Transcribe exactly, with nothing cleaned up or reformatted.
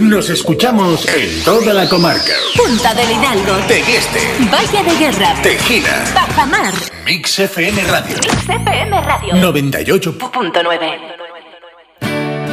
Nos escuchamos en toda la comarca. Punta del Hidalgo, Tegueste, Valle de Guerra, Tejina, Bajamar. Mix F M Radio. Mix F M Radio noventa y ocho punto nueve.